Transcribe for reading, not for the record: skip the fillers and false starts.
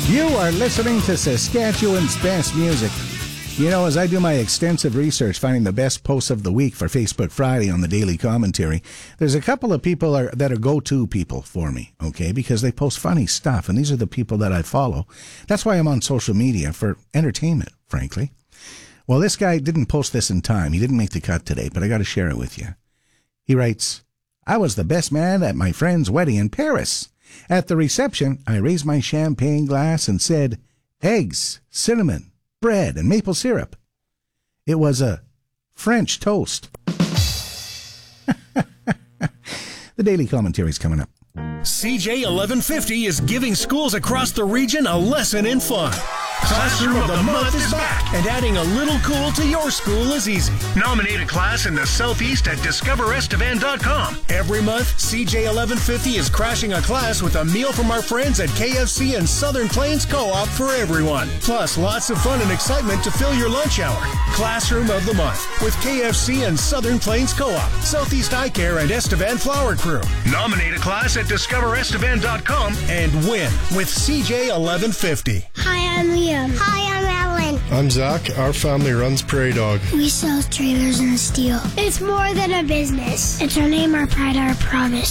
You are listening to Saskatchewan's best music. You know, as I do my extensive research finding the best posts of the week for Facebook Friday on the Daily Commentary, there's a couple of people that are go-to people for me, okay, because they post funny stuff, and these are the people that I follow. That's why I'm on social media, for entertainment, frankly. Well, this guy didn't post this in time. He didn't make the cut today, but I got to share it with you. He writes, I was the best man at my friend's wedding in Paris. At the reception, I raised my champagne glass and said, eggs, cinnamon, bread, and maple syrup. It was a French toast. The Daily Commentary is coming up. CJ 1150 is giving schools across the region a lesson in fun. Classroom of the Month is back, and adding a little cool to your school is easy. Nominate a class in the Southeast at discoverestevan.com. Every month, CJ 1150 is crashing a class with a meal from our friends at KFC and Southern Plains Co-op for everyone. Plus, lots of fun and excitement to fill your lunch hour. Classroom of the Month with KFC and Southern Plains Co-op, Southeast Eye Care, and Estevan Flower Crew. Nominate a class at discoverestevan.com and win with CJ 1150. Hi, I'm Liam. Hi, I'm Ellen. I'm Zach. Our family runs Prairie Dog. We sell trailers and steel. It's more than a business. It's our name, our pride, our promise.